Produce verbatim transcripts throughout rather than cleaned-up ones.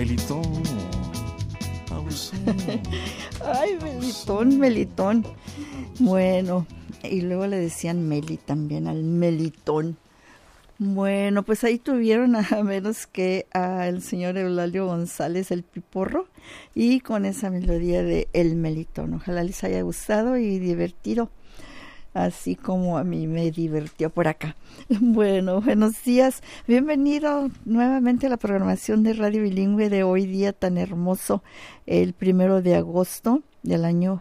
Melitón. Abusón. Ay, Melitón, Melitón. Bueno, y luego le decían Meli también al Melitón. Bueno, pues ahí tuvieron a menos que al señor Eulalio González, el Piporro, y con esa melodía de El Melitón. Ojalá les haya gustado y divertido, así como a mí me divirtió por acá. Bueno, buenos días. Bienvenido nuevamente a la programación de Radio Bilingüe de hoy día tan hermoso, el primero de agosto del año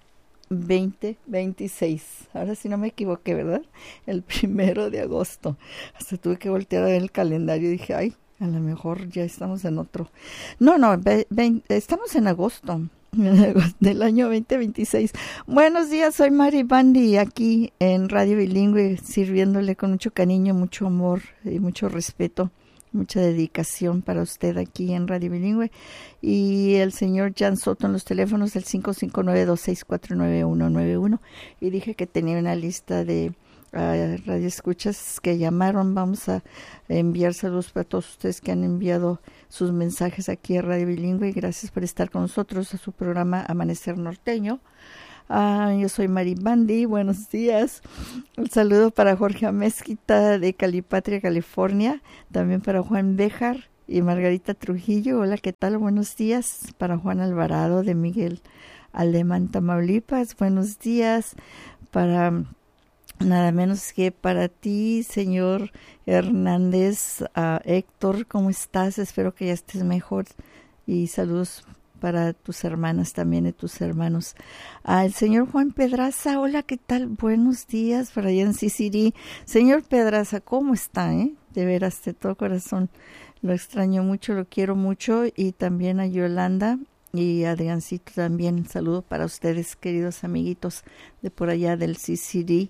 veinte veintiséis. Ahora sí no me equivoqué, ¿verdad? El primero de agosto. Hasta tuve que voltear a ver el calendario y dije, ay, a lo mejor ya estamos en otro. No, no, ve, ve, estamos en agosto del año veinte veintiséis. Buenos días, soy Mari Bandi aquí en Radio Bilingüe, sirviéndole con mucho cariño, mucho amor y mucho respeto, mucha dedicación para usted aquí en Radio Bilingüe. Y el señor Jan Soto en los teléfonos del cinco cinco nueve, dos seis cuatro, nueve uno nueve uno. Y dije que tenía una lista de uh, radioescuchas que llamaron. Vamos a enviar saludos para todos ustedes que han enviado sus mensajes aquí a Radio Bilingüe. Y gracias por estar con nosotros a su programa Amanecer Norteño. Ah, yo soy Mari Bandi, buenos días. Un saludo para Jorge Amezquita de Calipatria, California. También para Juan Béjar y Margarita Trujillo. Hola, ¿qué tal? Buenos días. Para Juan Alvarado de Miguel Alemán, Tamaulipas. Buenos días. Para nada menos que para ti, señor Hernández. Uh, Héctor, ¿cómo estás? Espero que ya estés mejor. Y saludos para tus hermanas también y tus hermanos. Al señor Juan Pedraza, hola, ¿qué tal? Buenos días, para allá en C C D. Señor Pedraza, ¿cómo está? Eh? De veras, de todo corazón, lo extraño mucho, lo quiero mucho. Y también a Yolanda y a Adriancito también, saludo para ustedes, queridos amiguitos de por allá del C C D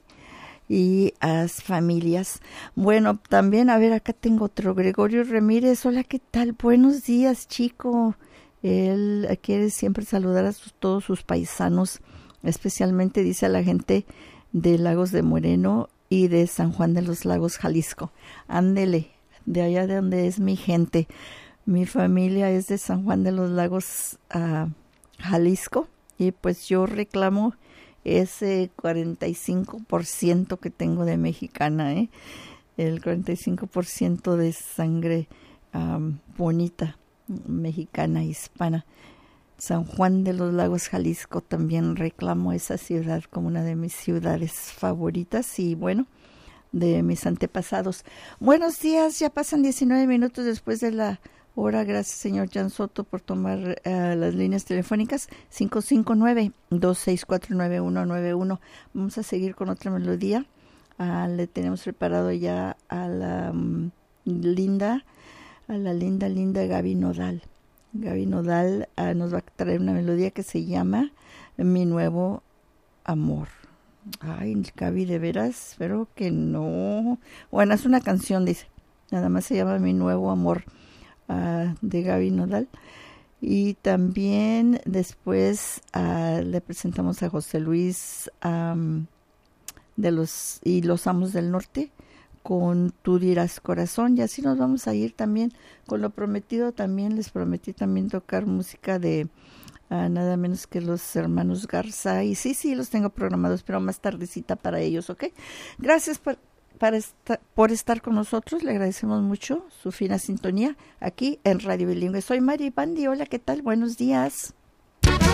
y a las familias. Bueno, también, a ver, acá tengo otro, Gregorio Ramírez, hola, ¿qué tal? Buenos días, chico. Él quiere siempre saludar a sus, todos sus paisanos, especialmente dice a la gente de Lagos de Moreno y de San Juan de los Lagos, Jalisco. Ándele, de allá de donde es mi gente. Mi familia es de San Juan de los Lagos, uh, Jalisco, y pues yo reclamo ese cuarenta y cinco por ciento que tengo de mexicana, ¿eh? El cuarenta y cinco por ciento de sangre um, bonita, mexicana, hispana. San Juan de los Lagos, Jalisco, también reclamo esa ciudad como una de mis ciudades favoritas y bueno, de mis antepasados. Buenos días, ya pasan diecinueve minutos después de la hora. Gracias, señor Jan Soto, por tomar uh, las líneas telefónicas cinco cinco nueve, dos seis cuatro, nueve uno nueve uno. Vamos a seguir con otra melodía. Uh, le tenemos preparado ya a la um, linda a la linda, linda Gaby Nodal. Gaby Nodal uh, nos va a traer una melodía que se llama Mi Nuevo Amor. Ay, Gaby, de veras, espero que no. Bueno, es una canción, dice. Nada más se llama Mi Nuevo Amor, uh, de Gaby Nodal. Y también después uh, le presentamos a José Luis um, de los y los Amos del Norte, con Tú Dirás Corazón, y así nos vamos a ir también con lo prometido. También les prometí también tocar música de uh, nada menos que los hermanos Garza, y sí, sí, los tengo programados, pero más tardecita para ellos, ¿ok? Gracias por, para esta, por estar con nosotros, le agradecemos mucho su fina sintonía aquí en Radio Bilingüe. Soy Mari Bandi, hola, ¿qué tal? Buenos días.